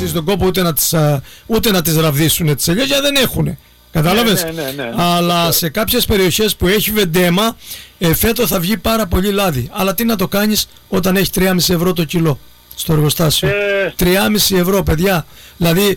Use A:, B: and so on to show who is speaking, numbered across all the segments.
A: αξίζει τον κόπο ούτε να τις ραβδίσουν τις ελιές, γιατί δεν έχουνε. Κατάλαβες.
B: Ναι.
A: Αλλά σε κάποιες περιοχές που έχει βεντέμα, φέτος θα βγει πάρα πολύ λάδι. Αλλά τι να το κάνεις όταν έχει 3,5 ευρώ το κιλό στο εργοστάσιο. 3,5 ευρώ, παιδιά. Δηλαδή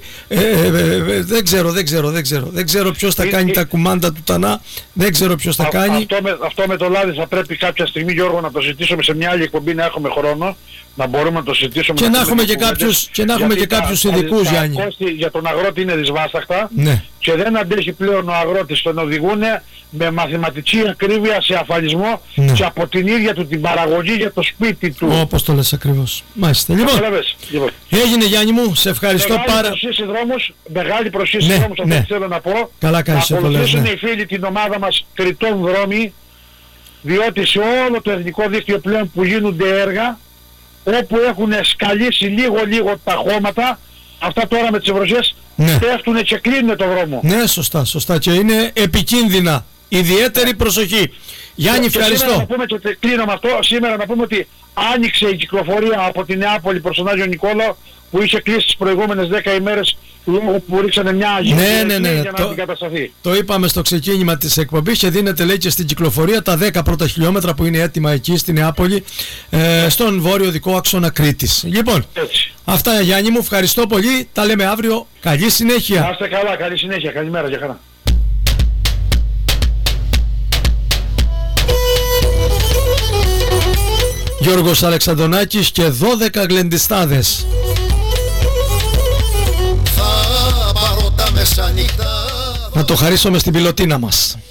A: δεν ξέρω ποιος θα κάνει τα κουμάντα του τανά. Δεν ξέρω ποιος θα κάνει.
B: Αυτό με το λάδι θα πρέπει κάποια στιγμή, Γιώργο, να το συζητήσουμε σε μια άλλη εκπομπή, να έχουμε χρόνο, να μπορούμε να το συζητήσουμε.
A: Και να έχουμε και κάποιους ειδικούς, Γιάννη.
B: Τα κόστη για τον αγρότη είναι δυσβάσταχτα,
A: ναι.
B: Και δεν αντέχει πλέον ο αγρότης, τον οδηγούν με μαθηματική ακρίβεια σε αφαλισμό,
A: ναι.
B: Και από την ίδια του την παραγωγή για το σπίτι του.
A: Όπως το λες ακριβώς. Μάλιστα. Λοιπόν, έγινε, Γιάννη μου, σε ευχαριστώ πάρα πολύ.
B: Μεγάλη προσοχή στους δρόμους, αυτό θέλω να πω.
A: Καλά κάνεις,
B: να ακολουθήσουν οι φίλοι την ομάδα μας Κρητών Δρόμοι, διότι σε όλο το εθνικό δίκτυο πλέον που γίνονται έργα, όπου έχουν σκαλίσει λίγο τα χώματα, αυτά τώρα με τις βροχές,
A: ναι.
B: Πέφτουνε και κλείνουν το δρόμο.
A: Ναι, σωστά, και είναι επικίνδυνα. Ιδιαίτερη προσοχή. Γιάννη, ευχαριστώ.
B: Σήμερα να πούμε, και κλείνω με αυτό, σήμερα να πούμε ότι άνοιξε η κυκλοφορία από τη Νεάπολη προς τον Άγιο Νικόλαο, που είχε κλείσει τις προηγούμενες 10 ημέρες λόγω που ρίξανε μια αγγελία για να αντικατασταθεί.
A: Το είπαμε στο ξεκίνημα της εκπομπής και δίνεται, λέει, και στην κυκλοφορία τα 10 πρώτα χιλιόμετρα που είναι έτοιμα εκεί στη Νεάπολη, στον βόρειο δικό άξονα Κρήτης. Λοιπόν,
B: έτσι.
A: Αυτά, Γιάννη μου, ευχαριστώ πολύ. Τα λέμε αύριο. Καλή συνέχεια.
B: Να είστε καλά, καλή συνέχεια. Καλημέρα, για χαρά.
A: Γιώργος Αλεξανδρονάκης και 12 γλεντιστάδες. Να το χαρίσουμε στην πιλωτίνα μας.